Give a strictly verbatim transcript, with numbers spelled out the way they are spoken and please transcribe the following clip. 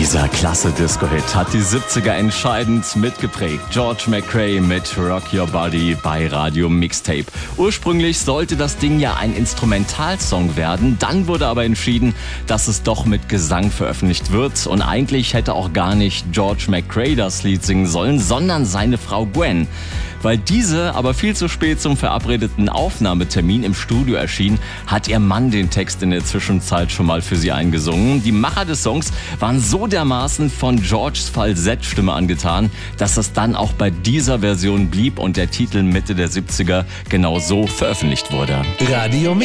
Dieser klasse Disco-Hit hat die siebziger entscheidend mitgeprägt. George McCrae mit Rock Your Body bei Radio Mixtape. Ursprünglich sollte das Ding ja ein Instrumentalsong werden, dann wurde aber entschieden, dass es doch mit Gesang veröffentlicht wird. Und eigentlich hätte auch gar nicht George McCrae das Lied singen sollen, sondern seine Frau Gwen. Weil diese aber viel zu spät zum verabredeten Aufnahmetermin im Studio erschien, hat ihr Mann den Text in der Zwischenzeit schon mal für sie eingesungen. Die Macher des Songs waren so dermaßen von Georges Falsettstimme angetan, dass es dann auch bei dieser Version blieb und der Titel Mitte der siebziger genau so veröffentlicht wurde. Radio